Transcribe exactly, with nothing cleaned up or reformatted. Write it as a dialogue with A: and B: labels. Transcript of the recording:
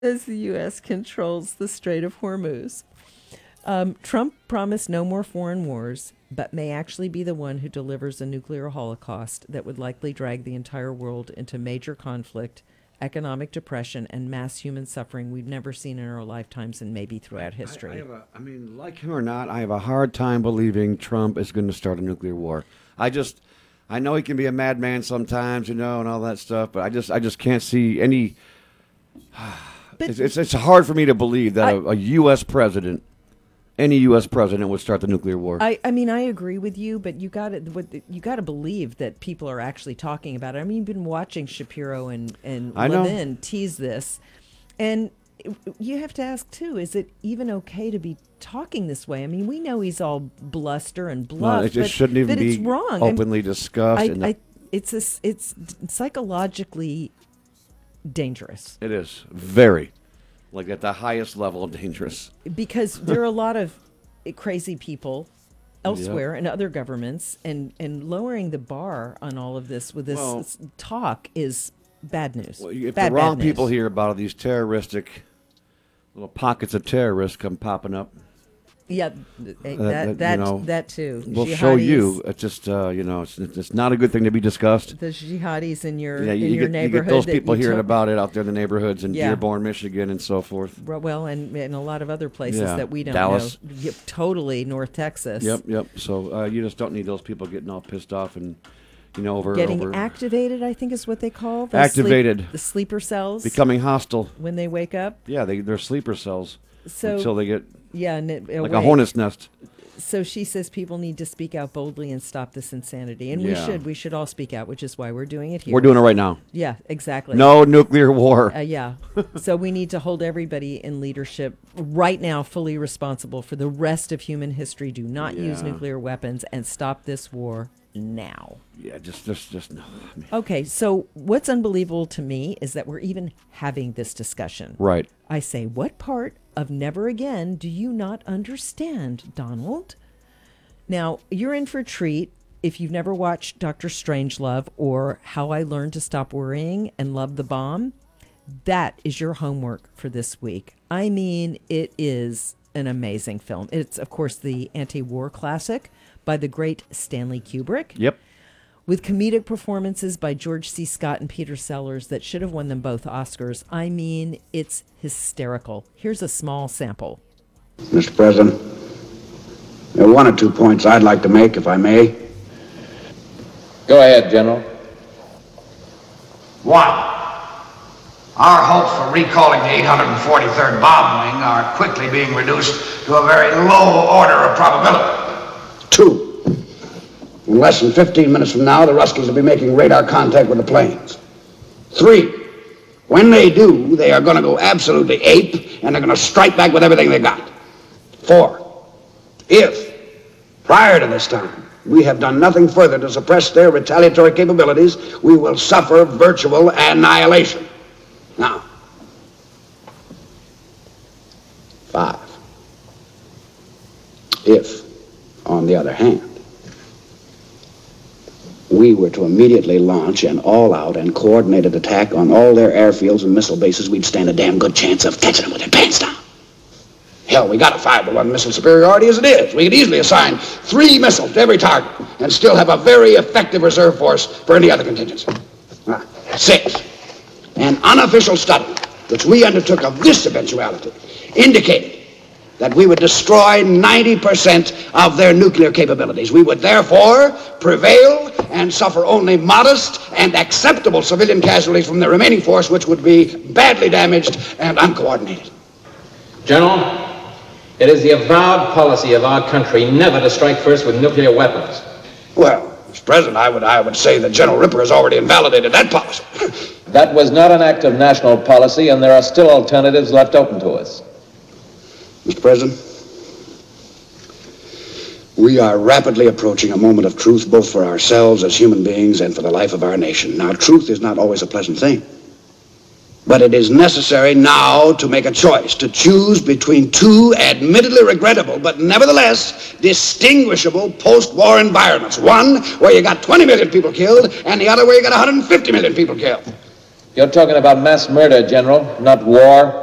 A: as the U S controls the Strait of Hormuz. Um, Trump promised no more foreign wars, but may actually be the one who delivers a nuclear holocaust that would likely drag the entire world into major conflict, economic depression, and mass human suffering we've never seen in our lifetimes and maybe throughout history.
B: I, I, have a, I mean, like him or not, I have a hard time believing Trump is going to start a nuclear war. I just, I know he can be a madman sometimes, you know, and all that stuff, but I just, I just can't see any.
A: But
B: it's, it's, it's hard for me to believe that
A: I,
B: a, a U S president. Any U S president would start the nuclear war.
A: I, I mean, I agree with you, but you got to you got to believe that people are actually talking about it. I mean, you've been watching Shapiro and and
B: I know.
A: Levin tease this, and you have to ask too: is it even okay to be talking this way? I mean, we know he's all bluster and bluff,
B: no, it just
A: but,
B: shouldn't even
A: but
B: be
A: it's wrong.
B: openly
A: I,
B: discussed.
A: I,
B: and
A: I, it's a, it's psychologically dangerous.
B: It is very. Like at the highest level of dangerous.
A: Because there are a lot of crazy people elsewhere in other governments, and, and lowering the bar on all of this with this
B: Well,
A: talk is bad news.
B: Well, if
A: bad,
B: the wrong
A: bad news.
B: people hear about these terroristic little pockets of terrorists come popping up,
A: Yeah, that
B: that,
A: that that,
B: you know,
A: that too.
B: we'll
A: Jihadis,
B: show you. It's just uh, you know, it's, it's not a good thing to be discussed.
A: the jihadis in your
B: Yeah, you,
A: in
B: you
A: your
B: get, you
A: neighborhood.
B: get those
A: that
B: people
A: you
B: hearing
A: took-
B: about it out there in the neighborhoods in
A: Yeah.
B: Dearborn, Michigan, and so forth.
A: Well, and in a lot of other places
B: Yeah,
A: that we don't
B: Dallas.
A: know. Yep, totally North Texas.
B: Yep, yep. So uh, you just don't need those people getting all pissed off and you know over
A: Getting
B: over
A: activated, I think is what they call the
B: Activated.
A: sleep, the sleeper cells
B: becoming hostile.
A: when they wake up.
B: Yeah, they they're sleeper cells
A: So
B: until they get
A: yeah, and it,
B: like a hornet's nest.
A: So she says people need to speak out boldly and stop this insanity, and we
B: Yeah.
A: should. We should all speak out, which is why we're doing it here.
B: We're doing it right now.
A: Yeah, exactly.
B: No nuclear war.
A: Uh, yeah. So we need to hold everybody in leadership right now fully responsible for the rest of human history. Do not use
B: Yeah.
A: nuclear weapons and stop this war now.
B: Yeah, just just just no. I mean,
A: Okay, so what's unbelievable to me is that we're even having this discussion.
B: right.
A: I say, what part of Never Again do you not understand, Donald? Now, you're in for a treat if you've never watched Doctor Strangelove or How I Learned to Stop Worrying and Love the Bomb. That is your homework for this week. I mean, it is an amazing film. It's, of course, the anti-war classic by the great Stanley Kubrick,
B: Yep.
A: with comedic performances by George C. Scott and Peter Sellers that should have won them both Oscars. I mean, it's hysterical. Here's a small sample.
C: Mister President, there are one or two points I'd like to make, if I may.
D: Go ahead, General.
E: One, our hopes for recalling the eight hundred forty-third Bomb Wing are quickly being reduced to a very low order of probability.
C: Two, in less than fifteen minutes from now, the Ruskies will be making radar contact with the planes. Three, when they do, they are going to go absolutely ape, and they're going to strike back with everything they got. Four, if, prior to this time, we have done nothing further to suppress their retaliatory capabilities, we will suffer virtual annihilation. Now, five, if, on the other hand, we were to immediately launch an all-out and coordinated attack on all their airfields and missile bases, we'd stand a damn good chance of catching them with their pants down. Hell, we got a five to one missile superiority as it is. We could easily assign three missiles to every target and still have a very effective reserve force for any other contingency. Ah, Six, an unofficial study which we undertook of this eventuality indicated that we would destroy ninety percent of their nuclear capabilities. We would therefore prevail and suffer only modest and acceptable civilian casualties from the remaining force, which would be badly damaged and uncoordinated.
D: General, it is the avowed policy of our country never to strike first with nuclear weapons.
C: Well, Mister President, I would, I would say that General Ripper has already invalidated that policy.
D: That was not an act of national policy, and there are still alternatives left open to us.
C: Mister President, we are rapidly approaching a moment of truth, both for ourselves as human beings and for the life of our nation. Now, truth is not always a pleasant thing, but it is necessary now to make a choice, to choose between two admittedly regrettable, but nevertheless distinguishable post-war environments. One where you got twenty million people killed, and the other where you got one hundred fifty million people killed.
D: You're talking about mass murder, General, not war.